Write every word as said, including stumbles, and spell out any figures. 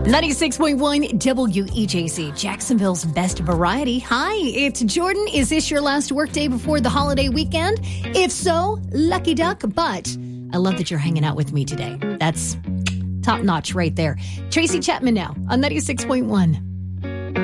ninety-six point one W E J C, Jacksonville's best variety. Hi, it's Jordan. Is this your last workday before the holiday weekend? If so, lucky duck, but I love that you're hanging out with me today. That's top notch right there. Tracy Chapman now on ninety-six point one.